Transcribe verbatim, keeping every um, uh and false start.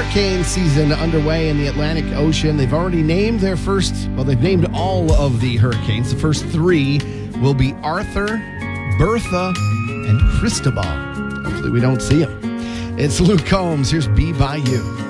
hurricane season underway in the Atlantic Ocean. They've already named their first, well, they've named all of the hurricanes. The first three will be Arthur, Bertha, and Cristobal. Hopefully we don't see them. It's Luke Combs. Here's Be By You.